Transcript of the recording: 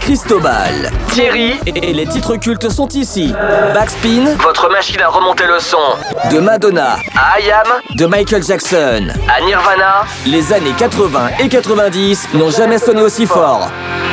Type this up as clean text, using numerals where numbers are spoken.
Cristobal, Thierry, et les titres cultes sont ici. Backspin, votre machine à remonter le son. de Madonna, À IAM, de Michael Jackson. à Nirvana. Les années 80 et 90 n'ont jamais sonné aussi fort.